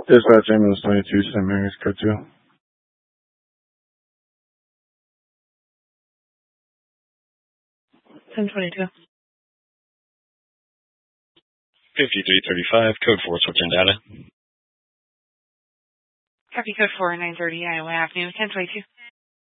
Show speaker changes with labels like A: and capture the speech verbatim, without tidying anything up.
A: Dispatch ambulance twenty-two, Saint Mary's, code two.
B: ten twenty-two.
C: fifty-three thirty-five, code four, switch in data.
B: Copy code four, nine thirty Iowa Avenue, ten twenty-two.